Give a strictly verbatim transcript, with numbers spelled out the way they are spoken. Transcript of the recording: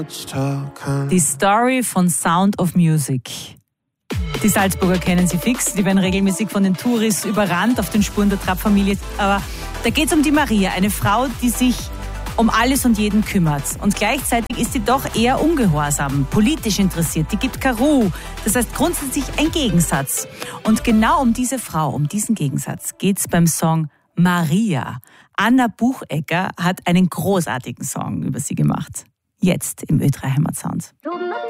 Die Story von Sound of Music. Die Salzburger kennen sie fix, die werden regelmäßig von den Touris überrannt auf den Spuren der Trapp-Familie. Aber da geht es um die Maria, eine Frau, die sich um alles und jeden kümmert. Und gleichzeitig ist sie doch eher ungehorsam, politisch interessiert, die gibt keine Ruhe. Das heißt grundsätzlich ein Gegensatz. Und genau um diese Frau, um diesen Gegensatz geht's beim Song Maria. Anna Buchecker hat einen großartigen Song über sie gemacht. Jetzt im Ö drei Heimatsound.